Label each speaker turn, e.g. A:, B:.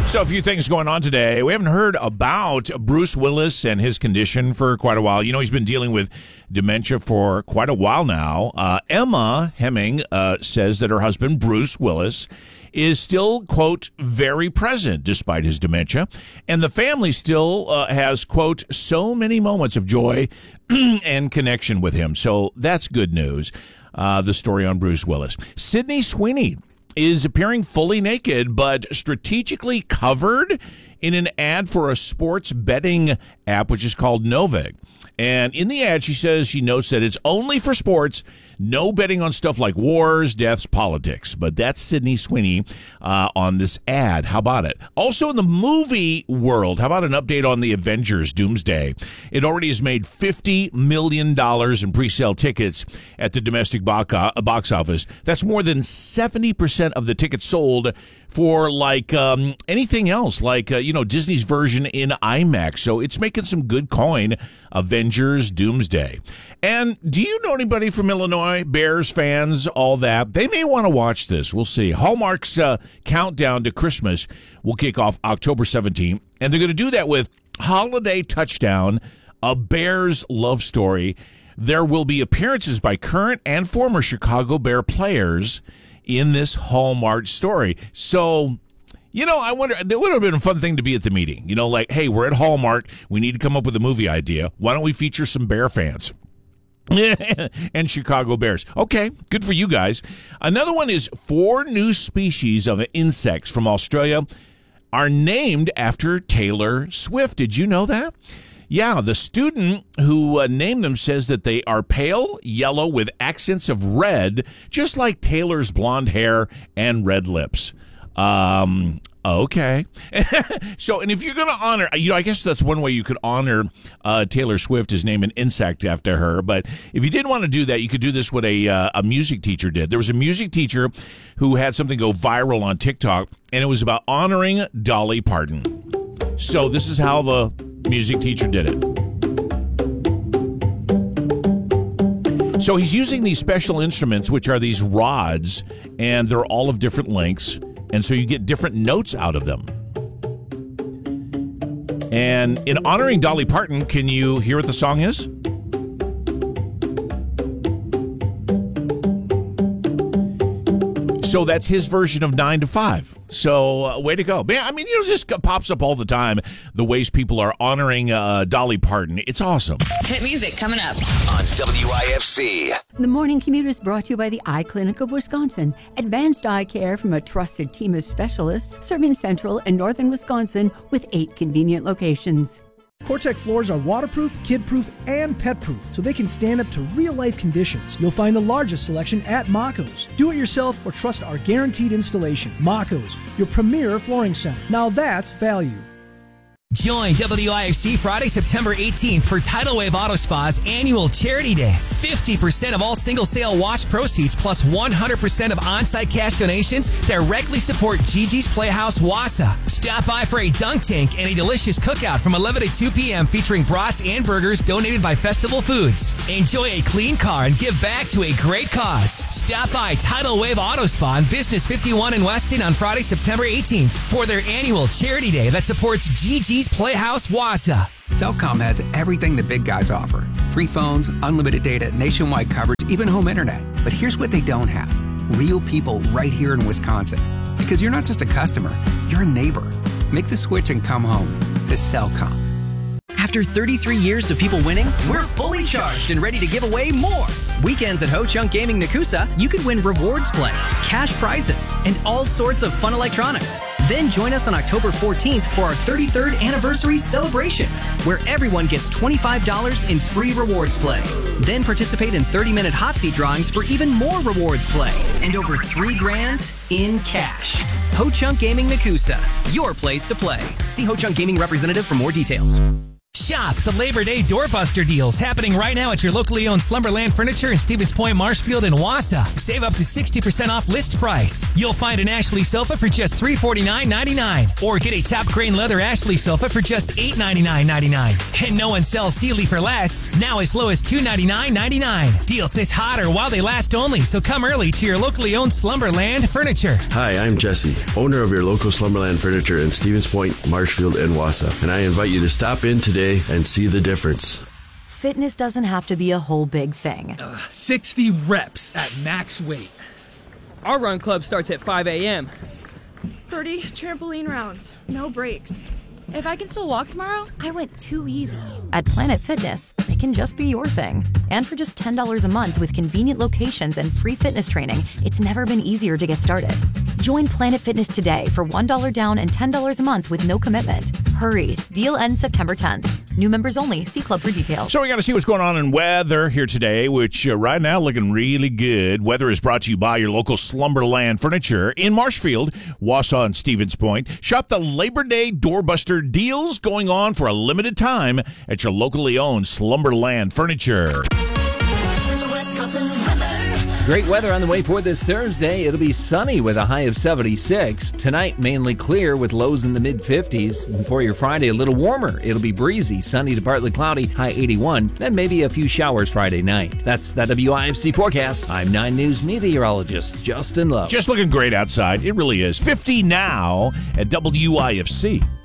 A: So a few things going on today. We haven't heard about Bruce Willis and his condition for quite a while. You know, he's been dealing with dementia for quite a while now. Emma Hemming says that her husband, Bruce Willis, is still, quote, very present despite his dementia. And the family still has, quote, so many moments of joy and connection with him. So that's good news. The story on Bruce Willis. Sydney Sweeney is appearing fully naked, but strategically covered in an ad for a sports betting app, which is called Novig. And in the ad, she says she notes that it's only for sports, no betting on stuff like wars, deaths, politics. But that's Sydney Sweeney on this ad. How about it? Also in the movie world, how about an update on the Avengers Doomsday? It already has made $50 million in pre-sale tickets at the domestic box office. That's more than 70% of the tickets sold for like anything else, like, Disney's version in IMAX. So it's making some good coin, Avengers Doomsday. And do you know anybody from Illinois, Bears fans, all that? They may want to watch this. We'll see. Hallmark's countdown to Christmas will kick off October 17th. And they're going to do that with Holiday Touchdown, a Bears love story. There will be appearances by current and former Chicago Bear players in this Hallmark story. So, I wonder, that would have been a fun thing to be at the meeting. Like, hey, we're at Hallmark. We need to come up with a movie idea. Why don't we feature some Bear fans? And Chicago Bears. Okay, good for you guys. Another one is 4 new species of insects from Australia are named after Taylor Swift. Did you know that? Yeah, the student who named them says that they are pale yellow with accents of red, just like Taylor's blonde hair and red lips. Okay. So, and if you're going to honor, I guess that's one way you could honor Taylor Swift, is name an insect after her. But if you didn't want to do that, you could do this what a music teacher did. There was a music teacher who had something go viral on TikTok, and it was about honoring Dolly Parton. So this is how the music teacher did it. So he's using these special instruments, which are these rods, and they're all of different lengths. And so you get different notes out of them. And in honoring Dolly Parton, can you hear what the song is? So that's his version of 9 to 5. So way to go. Man, I mean, it just pops up all the time, the ways people are honoring Dolly Parton. It's awesome.
B: Hit music coming up
C: on WIFC.
D: The Morning Commute is brought to you by the Eye Clinic of Wisconsin. Advanced eye care from a trusted team of specialists serving central and northern Wisconsin with 8 convenient locations.
E: CORTEC floors are waterproof, kid-proof, and pet-proof, so they can stand up to real-life conditions. You'll find the largest selection at Maco's. Do it yourself or trust our guaranteed installation. Maco's, your premier flooring center. Now that's value.
F: Join WIFC Friday, September 18th for Tidal Wave Auto Spa's annual Charity Day. 50% of all single sale wash proceeds plus 100% of on-site cash donations directly support Gigi's Playhouse Wausau. Stop by for a dunk tank and a delicious cookout from 11 to 2 p.m. featuring brats and burgers donated by Festival Foods. Enjoy a clean car and give back to a great cause. Stop by Tidal Wave Auto Spa on Business 51 in Weston on Friday, September 18th for their annual Charity Day that supports Gigi's Playhouse Wausau.
G: Cellcom has everything the big guys offer. Free phones, unlimited data, nationwide coverage, even home internet. But here's what they don't have. Real people right here in Wisconsin. Because you're not just a customer, you're a neighbor. Make the switch and come home. It's Cellcom.
H: After 33 years of people winning, we're fully charged and ready to give away more. Weekends at Ho Chunk Gaming Nakusa, you could win rewards play, cash prizes, and all sorts of fun electronics. Then join us on October 14th for our 33rd anniversary celebration, where everyone gets $25 in free rewards play. Then participate in 30-minute hot seat drawings for even more rewards play and over $3,000 in cash. Ho Chunk Gaming Nakusa, your place to play. See Ho Chunk Gaming representative for more details.
F: Shop the Labor Day Doorbuster deals happening right now at your locally owned Slumberland Furniture in Stevens Point, Marshfield, and Wausau. Save up to 60% off list price. You'll find an Ashley sofa for just $349.99. Or get a top grain leather Ashley sofa for just $899.99. And no one sells Sealy for less, now as low as $299.99. Deals this hot or while they last only, so come early to your locally owned Slumberland Furniture.
B: Hi, I'm Jesse, owner of your local Slumberland Furniture in Stevens Point, Marshfield, and Wausau. And I invite you to stop in today and see the difference.
I: Fitness doesn't have to be a whole big thing.
J: 60 reps at max weight. Our run club starts at 5 a.m.
K: 30 trampoline rounds, no breaks.
L: If I can still walk tomorrow, I went too easy.
I: At Planet Fitness, it can just be your thing. And for just $10 a month with convenient locations and free fitness training, it's never been easier to get started. Join Planet Fitness today for $1 down and $10 a month with no commitment. Hurry. Deal ends September 10th. New members only. See club for details.
A: So we got to see what's going on in weather here today, which right now looking really good. Weather is brought to you by your local Slumberland Furniture in Marshfield, Wausau, and Stevens Point. Shop the Labor Day Doorbuster deals going on for a limited time at your locally owned Slumberland Furniture.
M: Great weather on the way for this Thursday. It'll be sunny with a high of 76. Tonight, mainly clear with lows in the mid-50s. And for your Friday, a little warmer. It'll be breezy, sunny to partly cloudy, high 81. Then maybe a few showers Friday night. That's the WIFC forecast. I'm 9 News meteorologist Justin Lowe.
A: Just looking great outside. It really is. 50 now at WIFC.